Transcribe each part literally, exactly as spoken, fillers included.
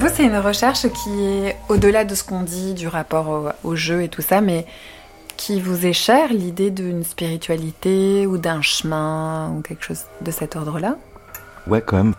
vous, c'est une recherche qui est au-delà de ce qu'on dit, du rapport au, au jeu et tout ça, mais qui vous est chère, l'idée d'une spiritualité ou d'un chemin ou quelque chose de cet ordre-là ? Ouais, quand même.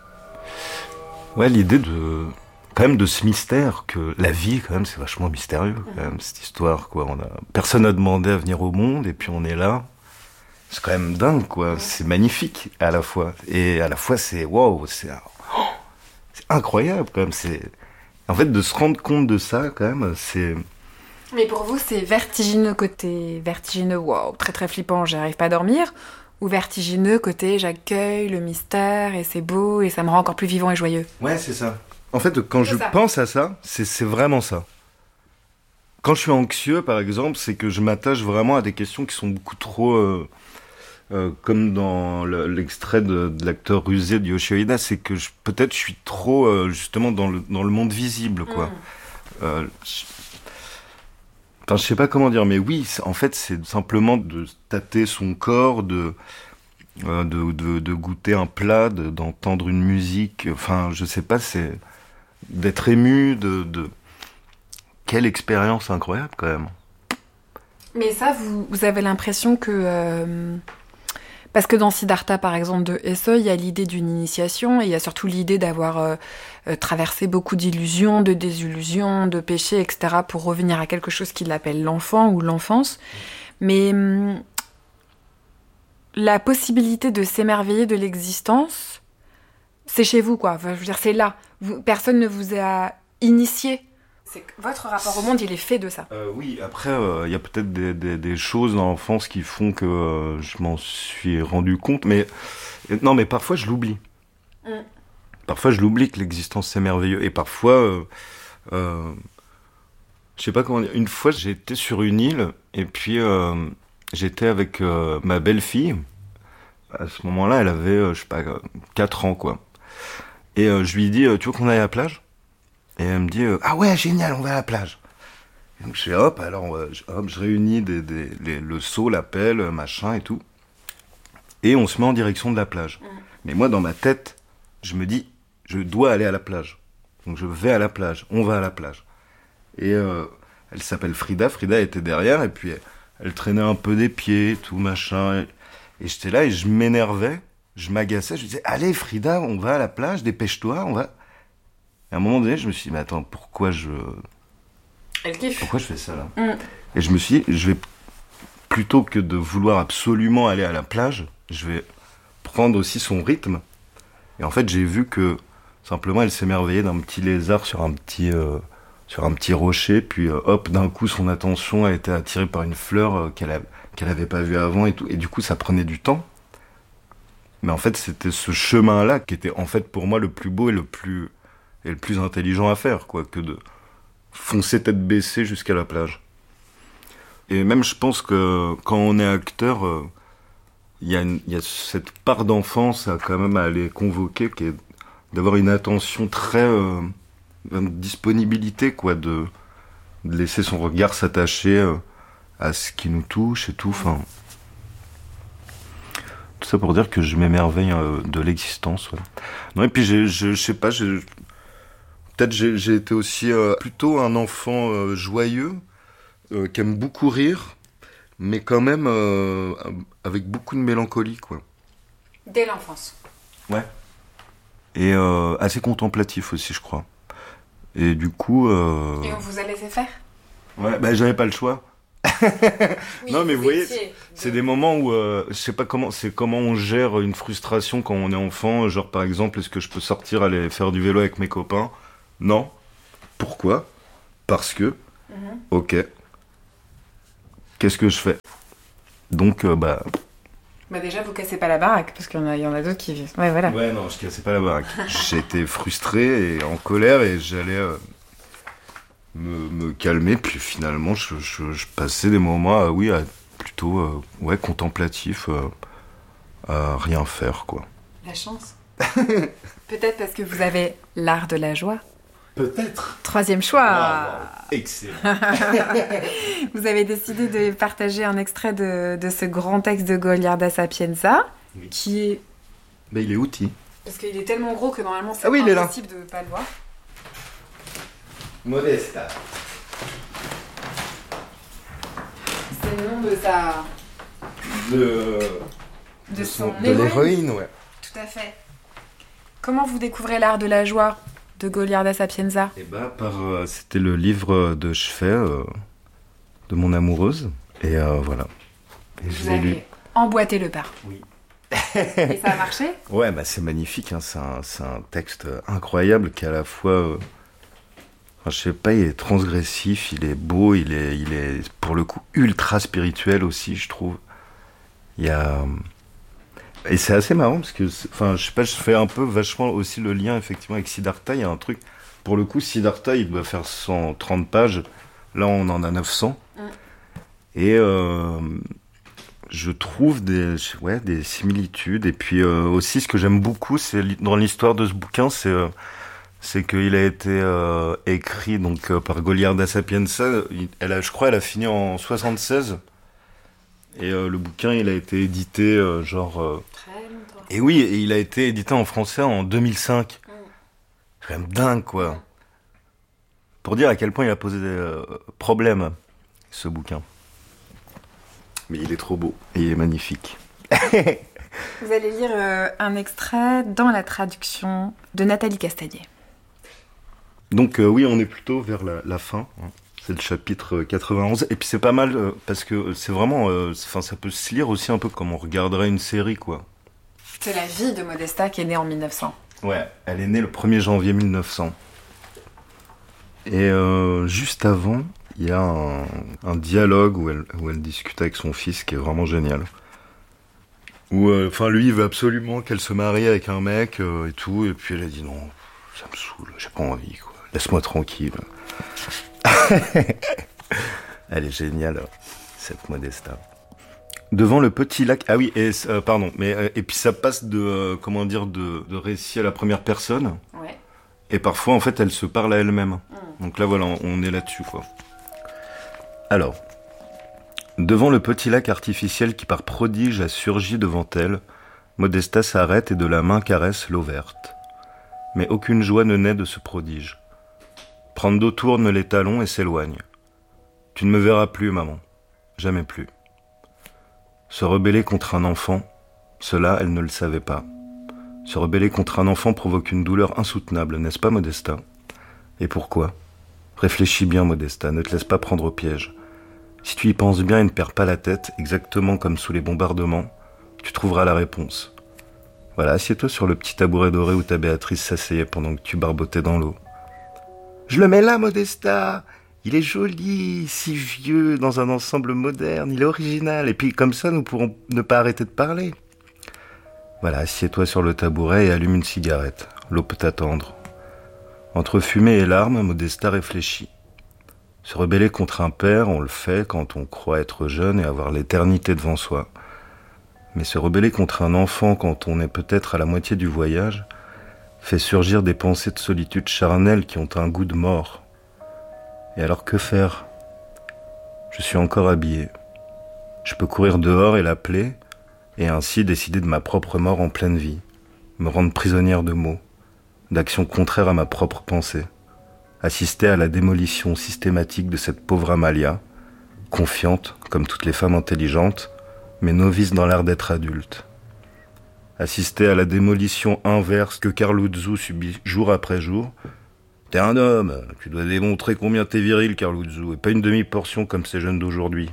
Ouais, l'idée de... quand même de ce mystère, que la vie, quand même, c'est vachement mystérieux, quand même, cette histoire, quoi. On a... Personne n'a demandé à venir au monde, et puis on est là. C'est quand même dingue, quoi. C'est magnifique, à la fois. Et à la fois, c'est... Waouh, c'est... Oh, c'est incroyable, quand même. C'est... En fait, de se rendre compte de ça, quand même, c'est... Mais pour vous, c'est vertigineux côté... Vertigineux, waouh, très très flippant, j'arrive pas à dormir. Ou vertigineux côté, j'accueille le mystère, et c'est beau, et ça me rend encore plus vivant et joyeux. Ouais, c'est ça. En fait, quand c'est je ça. pense à ça, c'est, c'est vraiment ça. Quand je suis anxieux, par exemple, c'est que je m'attache vraiment à des questions qui sont beaucoup trop... Euh, euh, comme dans le, l'extrait de, de l'acteur rusé de Yoshida, c'est que je, peut-être je suis trop, euh, justement, dans le, dans le monde visible, quoi. Mm. Euh, je... Enfin, je sais pas comment dire, mais oui, en fait, c'est simplement de tâter son corps, de... Euh, de, de, de goûter un plat, de, d'entendre une musique, enfin, je sais pas, c'est... d'être ému, de, de... Quelle expérience incroyable, quand même. Mais ça, vous, vous avez l'impression que... Euh... Parce que dans Siddhartha, par exemple, de Hesse, il y a l'idée d'une initiation, et il y a surtout l'idée d'avoir euh, euh, traversé beaucoup d'illusions, de désillusions, de péchés, et cetera, pour revenir à quelque chose qu'il appelle l'enfant ou l'enfance. Mais hum, la possibilité de s'émerveiller de l'existence, c'est chez vous, quoi. Enfin, je veux dire, c'est là. Vous, personne ne vous a initié. C'est que votre rapport au monde, il est fait de ça. Euh, oui, après, il euh, y a peut-être des, des, des choses dans l'enfance qui font que euh, je m'en suis rendu compte, mais non, mais parfois je l'oublie. Mm. Parfois je l'oublie que l'existence c'est merveilleux, et parfois, euh, euh, je sais pas comment dire. Une fois, j'étais sur une île, et puis euh, j'étais avec euh, ma belle-fille. À ce moment-là, elle avait, euh, je sais pas, quatre ans, quoi. Et euh, je lui dis, tu veux qu'on aille à la plage ? Et elle me dit euh, ah ouais, génial, on va à la plage. Et donc je fais hop, alors euh, je, hop, je réunis des, des, les, le seau, la pelle, machin et tout. Et on se met en direction de la plage. Mmh. Mais moi, dans ma tête, je me dis je dois aller à la plage. Donc je vais à la plage, on va à la plage. Et euh, elle s'appelle Frida, Frida était derrière, et puis elle, elle traînait un peu des pieds, tout machin. Et, et j'étais là et je m'énervais, je m'agaçais, je disais allez Frida, on va à la plage, dépêche-toi, on va... Et à un moment donné, je me suis dit, mais attends, pourquoi je... Elle kiffe. Pourquoi je fais ça, là ? Mm. Et je me suis dit, je vais, plutôt que de vouloir absolument aller à la plage, je vais prendre aussi son rythme. Et en fait, j'ai vu que, simplement, elle s'émerveillait d'un petit lézard sur un petit, euh, sur un petit rocher, puis euh, hop, d'un coup, son attention a été attirée par une fleur euh, qu'elle, a, qu'elle avait pas vue avant et tout. Et du coup, ça prenait du temps. Mais en fait, c'était ce chemin-là qui était, en fait, pour moi, le plus beau et le plus... et le plus intelligent à faire, quoi, que de foncer tête baissée jusqu'à la plage. Et même, je pense que quand on est acteur, il euh, y, y a cette part d'enfance à quand même à aller convoquer, qui est d'avoir une attention très... Euh, une disponibilité, quoi, de, de laisser son regard s'attacher euh, à ce qui nous touche et tout, enfin... Tout ça pour dire que je m'émerveille euh, de l'existence, ouais. Non, et puis, j'ai, je, je sais pas, j'ai... Peut-être j'ai, j'ai été aussi euh, plutôt un enfant euh, joyeux, euh, qui aime beaucoup rire, mais quand même euh, avec beaucoup de mélancolie, quoi. Dès l'enfance. Ouais. Et euh, assez contemplatif aussi, je crois. Et du coup... Euh... Et on vous a laissé faire ? Ouais, bah j'avais pas le choix. Oui, non mais vous voyez, c'est, c'est des moments où euh, je sais pas comment, c'est comment on gère une frustration quand on est enfant, genre par exemple, est-ce que je peux sortir aller faire du vélo avec mes copains ? Non. Pourquoi ? Parce que, mm-hmm. Ok. Qu'est-ce que je fais ? Donc, euh, bah... Bah déjà, vous cassez pas la baraque, parce qu'il y en a, il y en a d'autres qui vivent. Ouais, voilà. Ouais, non, je cassais pas la baraque. J'étais frustré et en colère et j'allais euh, me, me calmer. Puis finalement, je, je, je passais des moments, à, oui, à plutôt, euh, ouais, contemplatif, euh, à rien faire, quoi. La chance. Peut-être parce que vous avez l'art de la joie. Peut-être. Troisième choix. Wow, wow. Excellent. Vous avez décidé de partager un extrait de, de ce grand texte de Goliarda Sapienza, oui. Qui est... Mais il est outil. Parce qu'il est tellement gros que normalement c'est ah oui, impossible de ne pas le voir. Modesta. C'est le nom de sa... De... De son De l'héroïne, ouais. Tout à fait. Comment vous découvrez l'art de la joie de Goliarda Sapienza? Et bah, par, euh, c'était le livre de chevet euh, de mon amoureuse. Et euh, voilà. Et Vous je l'ai lu. avez emboîté le pas. Oui. Et ça a marché? Ouais, bah c'est magnifique. Hein. C'est, un, c'est un texte incroyable qui est à la fois... Euh, enfin, je sais pas, il est transgressif, il est beau, il est, il est pour le coup ultra spirituel aussi, je trouve. Il y a... Et c'est assez marrant parce que, enfin, je sais pas, je fais un peu vachement aussi le lien effectivement avec Siddhartha. Il y a un truc, pour le coup, Siddhartha, il doit faire cent trente pages. Là, on en a neuf cents. Mm. Et euh, je trouve des, ouais, des similitudes. Et puis euh, aussi, ce que j'aime beaucoup, c'est dans l'histoire de ce bouquin, c'est, euh, c'est qu'il a été euh, écrit donc euh, par Goliarda Sapienza. Elle a, je crois, elle a fini en soixante-seize. Et euh, le bouquin, il a été édité euh, genre... Euh... Très longtemps. Et oui, et il a été édité en français en deux mille cinq. Mm. C'est quand même dingue, quoi. Mm. Pour dire à quel point il a posé des euh, problèmes, ce bouquin. Mais il est trop beau et il est magnifique. Vous allez lire euh, un extrait dans la traduction de Nathalie Castagnier. Donc euh, oui, on est plutôt vers la, la fin. Hein. C'est le chapitre quatre-vingt-onze. Et puis c'est pas mal euh, parce que c'est vraiment... Enfin, euh, ça peut se lire aussi un peu comme on regarderait une série, quoi. C'est la vie de Modesta qui est née en mille neuf cents. Ouais, elle est née le premier janvier mille neuf cents. Et euh, juste avant, il y a un, un dialogue où elle, où elle discute avec son fils qui est vraiment génial. Où, enfin, euh, lui, il veut absolument qu'elle se marie avec un mec euh, et tout. Et puis elle a dit non, ça me saoule, j'ai pas envie, quoi. Laisse-moi tranquille. Elle est géniale, cette Modesta. Devant le petit lac... Ah oui, et, euh, pardon. Mais, euh, et puis ça passe de, euh, comment dire, de, de récit à la première personne. Ouais. Et parfois, en fait, elle se parle à elle-même. Mmh. Donc là, voilà, on est là-dessus, quoi. Alors, devant le petit lac artificiel qui par prodige a surgi devant elle, Modesta s'arrête et de la main caresse l'eau verte. Mais aucune joie ne naît de ce prodige. Prando tourne les talons et s'éloigne. Tu ne me verras plus, maman. Jamais plus. Se rebeller contre un enfant, cela, elle ne le savait pas. Se rebeller contre un enfant provoque une douleur insoutenable, n'est-ce pas, Modesta? Et pourquoi? Réfléchis bien, Modesta, ne te laisse pas prendre au piège. Si tu y penses bien et ne perds pas la tête, exactement comme sous les bombardements, tu trouveras la réponse. Voilà, assieds-toi sur le petit tabouret doré où ta Béatrice s'asseyait pendant que tu barbotais dans l'eau. Je le mets là, Modesta! Il est joli, si vieux, dans un ensemble moderne, il est original, et puis comme ça, nous pourrons ne pas arrêter de parler. Voilà, assieds-toi sur le tabouret et allume une cigarette. L'eau peut t'attendre. Entre fumée et larmes, Modesta réfléchit. Se rebeller contre un père, on le fait quand on croit être jeune et avoir l'éternité devant soi. Mais se rebeller contre un enfant quand on est peut-être à la moitié du voyage, fait surgir des pensées de solitude charnelle qui ont un goût de mort. Et alors que faire? Je suis encore habillé. Je peux courir dehors et l'appeler, et ainsi décider de ma propre mort en pleine vie, me rendre prisonnière de mots, d'actions contraires à ma propre pensée, assister à la démolition systématique de cette pauvre Amalia, confiante, comme toutes les femmes intelligentes, mais novice dans l'art d'être adulte. Assister à la démolition inverse que Carluzzo subit jour après jour. T'es un homme, tu dois démontrer combien t'es viril, Carluzzo, et pas une demi-portion comme ces jeunes d'aujourd'hui.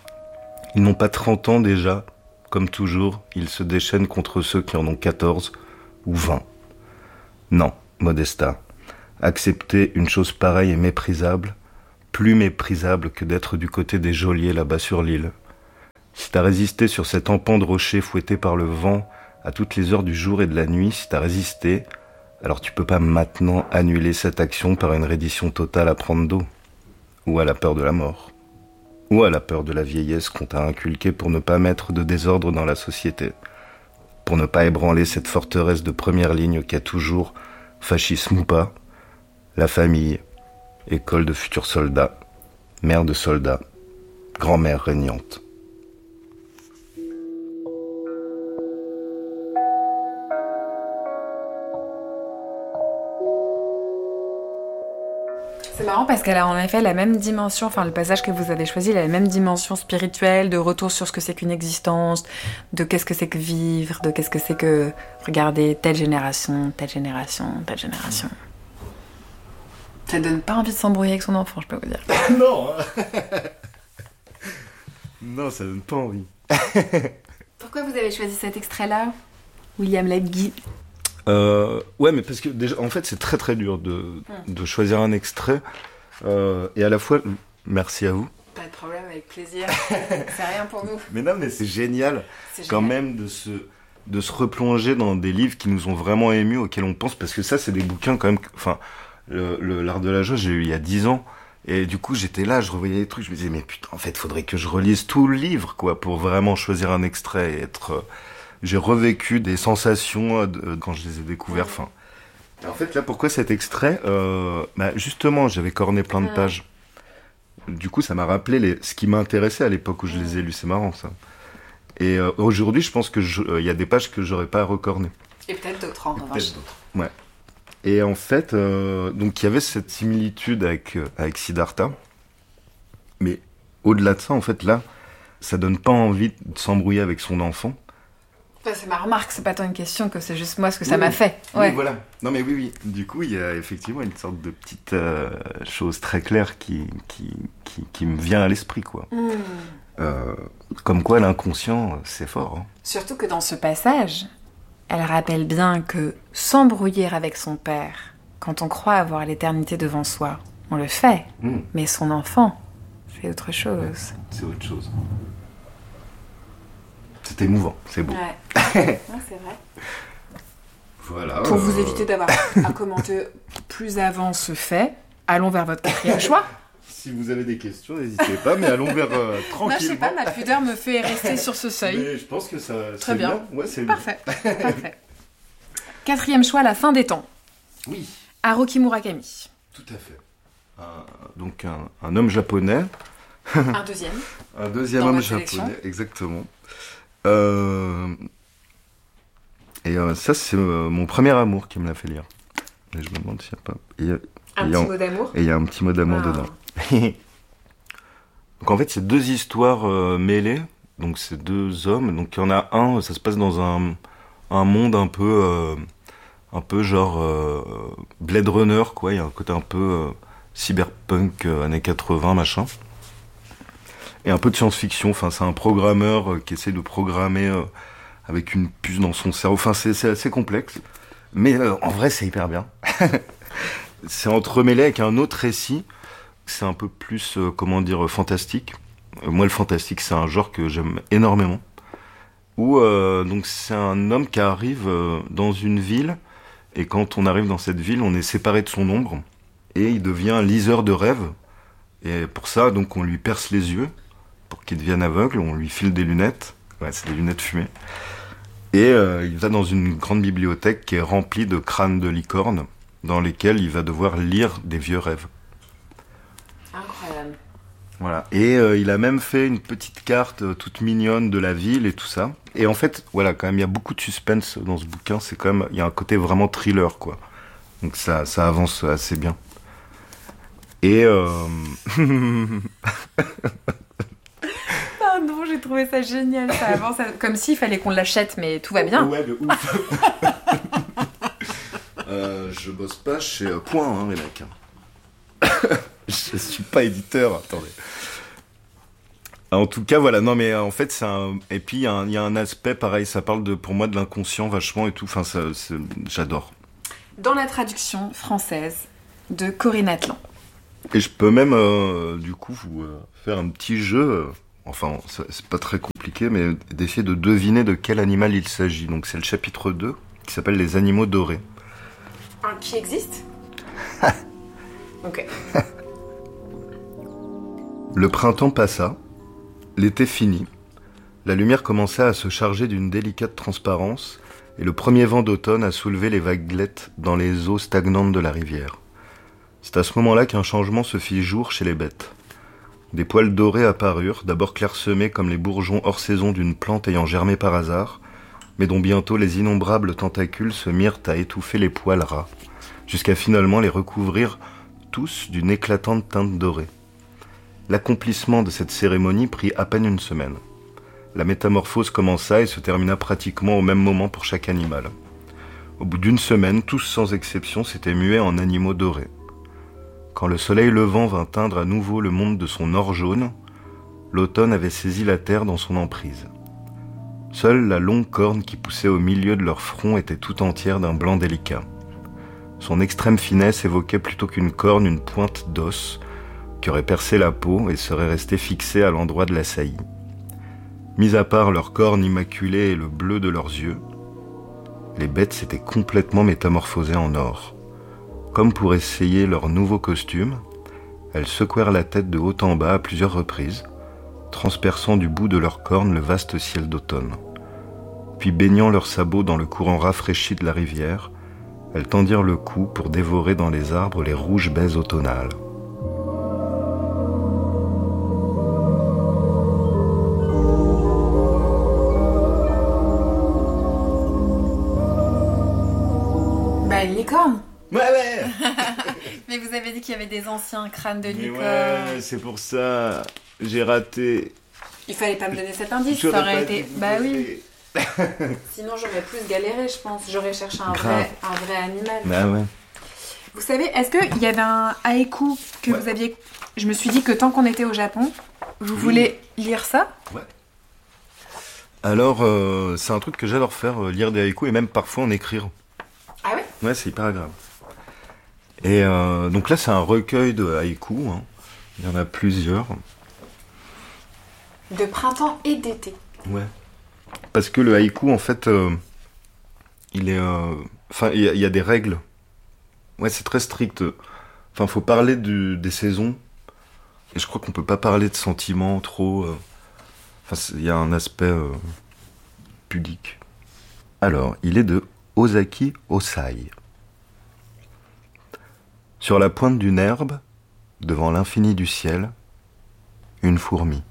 Ils n'ont pas trente ans déjà, comme toujours, ils se déchaînent contre ceux qui en ont quatorze ou vingt. Non, Modesta, accepter une chose pareille est méprisable, plus méprisable que d'être du côté des geôliers là-bas sur l'île. Si t'as résisté sur cet empan de rocher fouetté par le vent à toutes les heures du jour et de la nuit, si t'as résisté, alors tu peux pas maintenant annuler cette action par une reddition totale à prendre d'eau, ou à la peur de la mort, ou à la peur de la vieillesse qu'on t'a inculquée pour ne pas mettre de désordre dans la société, pour ne pas ébranler cette forteresse de première ligne qui a toujours, fascisme ou pas, la famille, école de futurs soldats, mère de soldats, grand-mère régnante. C'est marrant parce qu'elle a en effet la même dimension, enfin le passage que vous avez choisi, il a la même dimension spirituelle, de retour sur ce que c'est qu'une existence, de qu'est-ce que c'est que vivre, de qu'est-ce que c'est que regarder telle génération, telle génération, telle génération. Ça donne pas envie de s'embrouiller avec son enfant, je peux vous dire. Non. Non, ça donne pas envie. Pourquoi vous avez choisi cet extrait-là, William Lapguy? Euh, ouais, mais parce que déjà, en fait, c'est très très dur de, mmh. de choisir un extrait. Euh, et à la fois, merci à vous. Pas de problème, avec plaisir. C'est rien pour nous. Mais non, mais c'est génial, c'est quand génial. même de se, de se replonger dans des livres qui nous ont vraiment émus, auxquels on pense. Parce que ça, c'est des bouquins quand même. Enfin, le, le, l'art de la joie, j'ai eu il y a dix ans. Et du coup, j'étais là, je revoyais les trucs. Je me disais, mais putain, en fait, faudrait que je relise tout le livre, quoi, pour vraiment choisir un extrait et être. Euh, J'ai revécu des sensations de, quand je les ai découverts. Enfin, en fait, là, pourquoi cet extrait euh, bah, justement, j'avais corné plein de pages. Du coup, ça m'a rappelé les, ce qui m'intéressait à l'époque où je les ai lus. C'est marrant, ça. Et euh, aujourd'hui, je pense qu'il euh, y a des pages que j'aurais pas recornées. Et peut-être d'autres, en revanche. Peut-être d'autres, ouais. Et en fait, euh, donc, il y avait cette similitude avec, euh, avec Siddhartha. Mais au-delà de ça, en fait, là, ça donne pas envie de s'embrouiller avec son enfant. Enfin, c'est ma remarque, c'est pas tant une question que c'est juste moi ce que ça oui, m'a fait. Ouais. Oui, voilà. Non, mais oui, oui. Du coup, il y a effectivement une sorte de petite euh, chose très claire qui, qui, qui, qui me vient à l'esprit, quoi. Mm. Euh, comme quoi, l'inconscient, c'est fort. Hein. Surtout que dans ce passage, elle rappelle bien que s'embrouiller avec son père, quand on croit avoir l'éternité devant soi, on le fait. Mm. Mais son enfant, c'est autre chose. Ouais, c'est autre chose. C'est émouvant, c'est beau. Ouais. Ouais, c'est vrai. Voilà. Pour euh... vous éviter d'avoir à commenter plus avant ce fait, allons vers votre quatrième choix. Si vous avez des questions, n'hésitez pas, mais allons vers euh, tranquillement. Non, je sais pas, ma pudeur me fait rester sur ce seuil. Mais je pense que ça. Très bien. bien. Ouais, c'est parfait. Bien. Parfait. Quatrième choix, la fin des temps. Oui. Haruki Murakami. Tout à fait. Un, donc un, un homme japonais. Un deuxième. Un deuxième homme japonais, exactement. Euh... Et euh, ça, c'est euh, mon premier amour qui me l'a fait lire. Et je me demande s'il n'y a pas... Il y a... Un il y a... petit mot d'amour. Et il y a un petit mot d'amour ah. dedans. Donc en fait, c'est deux histoires euh, mêlées. Donc c'est deux hommes. Donc il y en a un, ça se passe dans un, un monde un peu... Euh, un peu genre euh, Blade Runner, quoi. Il y a un côté un peu euh, cyberpunk, euh, années quatre-vingts, machin. Et un peu de science-fiction. Enfin, c'est un programmeur euh, qui essaie de programmer euh, avec une puce dans son cerveau. Enfin, c'est, c'est assez complexe. Mais euh, en vrai, c'est hyper bien. C'est entremêlé avec un autre récit. C'est un peu plus, euh, comment dire, fantastique. Euh, moi, le fantastique, c'est un genre que j'aime énormément. Où, euh, donc, c'est un homme qui arrive euh, dans une ville. Et quand on arrive dans cette ville, on est séparé de son ombre. Et il devient un liseur de rêves. Et pour ça, donc, on lui perce les yeux. Pour qu'il devienne aveugle, on lui file des lunettes. Ouais, c'est des lunettes fumées. Et euh, il va dans une grande bibliothèque qui est remplie de crânes de licorne, dans lesquels il va devoir lire des vieux rêves. Incroyable. Voilà. Et euh, il a même fait une petite carte euh, toute mignonne de la ville et tout ça. Et en fait, voilà, quand même, il y a beaucoup de suspense dans ce bouquin. C'est quand même, il y a un côté vraiment thriller, quoi. Donc ça, ça avance assez bien. Et euh... Ah non, j'ai trouvé ça génial, ça avance comme s'il fallait qu'on l'achète, mais tout va bien. Ouais, de ouf. euh, je bosse pas chez Point, hein, les mecs. Je suis pas éditeur, attendez. En tout cas, voilà, non mais en fait, c'est un... Et puis, il y, y a un aspect, pareil, ça parle de, pour moi de l'inconscient vachement et tout, enfin, ça, c'est... j'adore. Dans la traduction française de Corinne Atlan. Et je peux même, euh, du coup, vous euh, faire un petit jeu... Euh... Enfin, c'est pas très compliqué, mais d'essayer de deviner de quel animal il s'agit. Donc c'est le chapitre deux, qui s'appelle Les animaux dorés. Un qui existe. Ok. Le printemps passa, l'été fini, la lumière commença à se charger d'une délicate transparence, et le premier vent d'automne a soulevé les vaguelettes dans les eaux stagnantes de la rivière. C'est à ce moment-là qu'un changement se fit jour chez les bêtes. Des poils dorés apparurent, d'abord clairsemés comme les bourgeons hors saison d'une plante ayant germé par hasard, mais dont bientôt les innombrables tentacules se mirent à étouffer les poils ras, jusqu'à finalement les recouvrir tous d'une éclatante teinte dorée. L'accomplissement de cette cérémonie prit à peine une semaine. La métamorphose commença et se termina pratiquement au même moment pour chaque animal. Au bout d'une semaine, tous sans exception s'étaient mués en animaux dorés. Quand le soleil levant vint teindre à nouveau le monde de son or jaune, l'automne avait saisi la terre dans son emprise. Seule la longue corne qui poussait au milieu de leur front était tout entière d'un blanc délicat. Son extrême finesse évoquait plutôt qu'une corne une pointe d'os qui aurait percé la peau et serait restée fixée à l'endroit de la saillie. Mis à part leur corne immaculée et le bleu de leurs yeux, les bêtes s'étaient complètement métamorphosées en or. Comme pour essayer leur nouveau costume, elles secouèrent la tête de haut en bas à plusieurs reprises, transperçant du bout de leurs cornes le vaste ciel d'automne. Puis baignant leurs sabots dans le courant rafraîchi de la rivière, elles tendirent le cou pour dévorer dans les arbres les rouges baies automnales. Bah, les licornes. Ouais, ouais. Mais vous avez dit qu'il y avait des anciens crânes de Mais licorne. ouais, c'est pour ça. J'ai raté. Il fallait pas me donner cet indice, J'aurais ça aurait pas été... dû vous Bah oui. donner. Sinon, j'aurais plus galéré, je pense. J'aurais cherché un Grave. vrai, un vrai animal. Bah ouais. Vous savez, est-ce qu'il y avait un haïku que Ouais. vous aviez... Je me suis dit que tant qu'on était au Japon, vous Oui. voulez lire ça? Ouais. Alors, euh, c'est un truc que j'adore faire, euh, lire des haïkus et même parfois en écrire. Ah ouais? Ouais, c'est hyper agréable. Et euh, donc là, c'est un recueil de haïkus. Hein. Il y en a plusieurs. De printemps et d'été. Ouais. Parce que le haïku, en fait, euh, il est... euh, Enfin, il y, a- il y a des règles. Ouais, c'est très strict. Enfin, faut parler du- des saisons. Et je crois qu'on peut pas parler de sentiments trop... euh, Enfin, c'est- il y a un aspect euh, pudique. Alors, il est de Ozaki Osai. Sur la pointe d'une herbe, devant l'infini du ciel, une fourmi.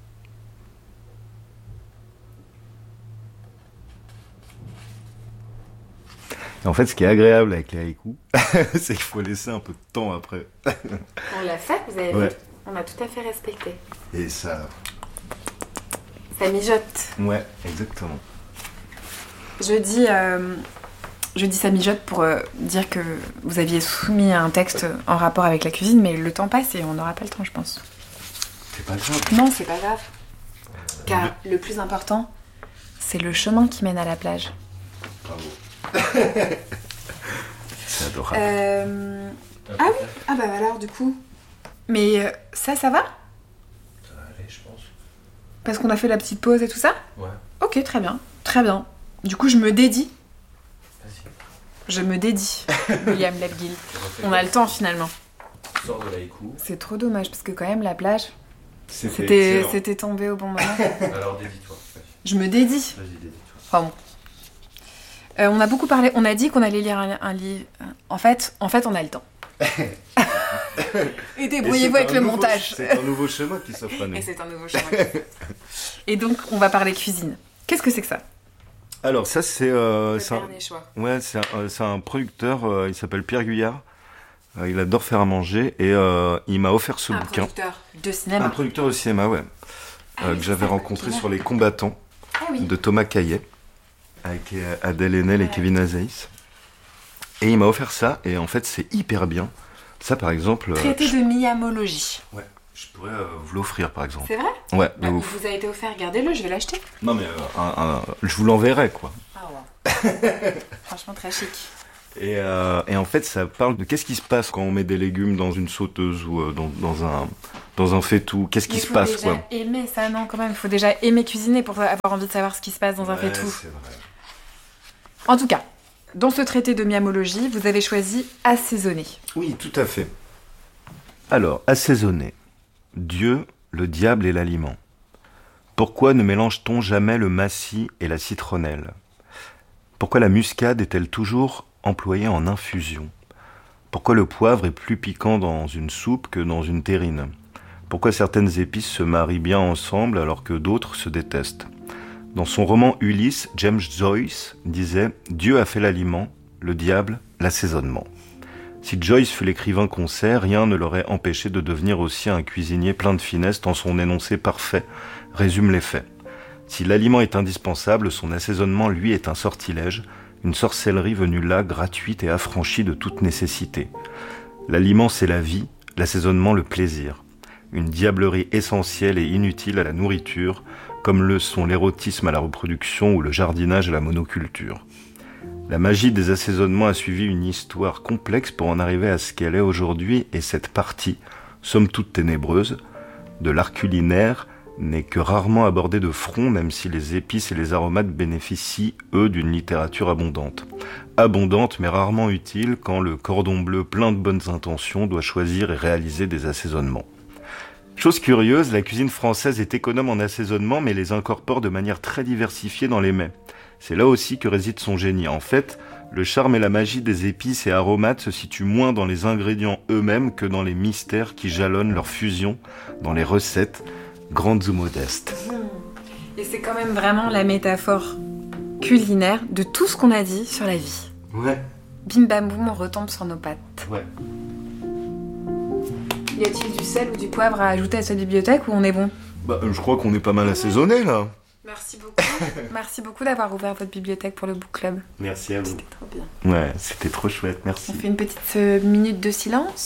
Et en fait, ce qui est agréable avec les haïkus, c'est qu'il faut laisser un peu de temps après. On l'a fait, vous avez Ouais. vu? On a tout à fait respecté. Et ça... Ça mijote. Ouais, exactement. Je dis, euh, je dis ça mijote pour euh, dire que vous aviez soumis un texte en rapport avec la cuisine, mais le temps passe et on n'aura pas le temps, je pense. C'est pas grave. Non, c'est pas grave. Car le plus important, c'est le chemin qui mène à la plage. Bravo. C'est adorable. Euh... Ah oui. Ah bah alors du coup. Mais euh, ça, ça va? Ça va aller, je pense. Parce qu'on a fait la petite pause et tout ça? Ouais, Ok, très bien. Très bien. Du coup, je me dédie. vas-y. Je me dédie, William Lebguil. On a le temps finalement. Sors de l'haïku. C'est trop dommage parce que quand même la plage, C'était c'était excellent. c'était tombé au bon moment. Alors dédie-toi. Je me dédie. Vas-y, dédie-toi. Enfin bon. Euh, on a beaucoup parlé, on a dit qu'on allait lire un, un livre. En fait, en fait, on a le temps. Et débrouillez-vous avec le montage. C'est un nouveau chemin qui s'offre à nous. Et c'est un nouveau chemin. Et donc, on va parler cuisine. Qu'est-ce que c'est que ça? Alors ça, c'est... euh, Le c'est un... dernier choix. Ouais, c'est un, euh, c'est un producteur, euh, il s'appelle Pierre Guyard. Euh, il adore faire à manger et euh, il m'a offert ce Un bouquin. producteur de cinéma. Un producteur de cinéma, ouais. Ah euh, oui, que c'est j'avais ça, rencontré Guyard. sur Les Combattants Ah oui. de Thomas Caillet avec euh, Adèle Haenel et Ouais. Kevin Azaïs. Et il m'a offert ça et en fait c'est hyper bien. Ça par exemple... euh, Traité je... de miamologie. Ouais, je pourrais euh, vous l'offrir par exemple. C'est vrai? Ouais, de Bah, il ouf. vous a été offert, gardez-le, je vais l'acheter. Non mais euh, un- un- je vous l'enverrai quoi. Ah ouais. Franchement, très chic. Et, euh, et en fait, ça parle de qu'est-ce qui se passe quand on met des légumes dans une sauteuse ou euh, dans, dans un dans un faitout. Qu'est-ce qui Il se faut passe déjà quoi aimer ça, non, quand même. Il faut déjà aimer cuisiner pour avoir envie de savoir ce qui se passe dans un Ouais, faitout. c'est vrai. En tout cas, dans ce traité de miamologie, vous avez choisi assaisonner. Oui, tout à fait. Alors, assaisonner. Dieu, le diable et l'aliment. Pourquoi ne mélange-t-on jamais le massis et la citronnelle? Pourquoi la muscade est-elle toujours employée en infusion? Pourquoi le poivre est plus piquant dans une soupe que dans une terrine? Pourquoi certaines épices se marient bien ensemble alors que d'autres se détestent? Dans son roman Ulysse, James Joyce disait « Dieu a fait l'aliment, le diable l'assaisonnement ». Si Joyce fut l'écrivain qu'on sait, rien ne l'aurait empêché de devenir aussi un cuisinier plein de finesse tant son énoncé parfait résume les faits. Si l'aliment est indispensable, son assaisonnement, lui, est un sortilège, une sorcellerie venue là, gratuite et affranchie de toute nécessité. L'aliment, c'est la vie, l'assaisonnement, le plaisir. Une diablerie essentielle et inutile à la nourriture, comme le sont l'érotisme à la reproduction ou le jardinage à la monoculture. La magie des assaisonnements a suivi une histoire complexe pour en arriver à ce qu'elle est aujourd'hui, et cette partie, somme toute ténébreuse, de l'art culinaire n'est que rarement abordée de front, même si les épices et les aromates bénéficient, eux, d'une littérature abondante. Abondante, mais rarement utile quand le cordon bleu plein de bonnes intentions doit choisir et réaliser des assaisonnements. Chose curieuse, la cuisine française est économe en assaisonnement, mais les incorpore de manière très diversifiée dans les mets. C'est là aussi que réside son génie. En fait, le charme et la magie des épices et aromates se situent moins dans les ingrédients eux-mêmes que dans les mystères qui jalonnent leur fusion dans les recettes, grandes ou modestes. Et c'est quand même vraiment la métaphore culinaire de tout ce qu'on a dit sur la vie. Ouais. Bim bam boum, on retombe sur nos pattes. Ouais. Y a-t-il du sel ou du poivre à ajouter à cette bibliothèque ou on est bon ? Bah, je crois qu'on est pas mal assaisonné là. Merci beaucoup. Merci beaucoup d'avoir ouvert votre bibliothèque pour le book club. Merci à vous. C'était trop bien. Ouais, c'était trop chouette, merci. On fait une petite euh, minute de silence ?